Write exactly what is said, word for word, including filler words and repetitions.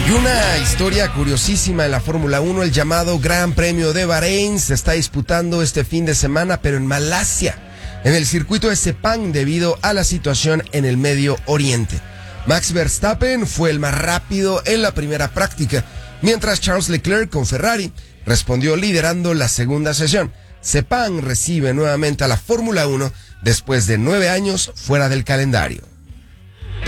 Y una historia curiosísima en la Fórmula uno, el llamado Gran Premio de Bahrein se está disputando este fin de semana, pero en Malasia, en el circuito de Sepang, debido a la situación en el Medio Oriente. Max Verstappen fue el más rápido en la primera práctica, mientras Charles Leclerc con Ferrari respondió liderando la segunda sesión. Sepang recibe nuevamente a la Fórmula uno después de nueve años fuera del calendario.